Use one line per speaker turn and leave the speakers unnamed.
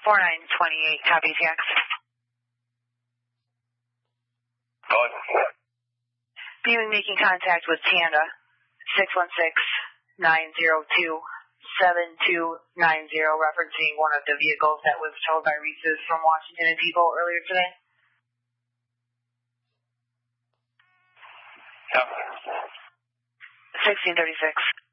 4928, copy TX.
Go ahead.
Being making contact with Tanda, 616-902-7290, referencing one of the vehicles that was towed by Reese's from Washington and Depot earlier today.
Yep.
1636.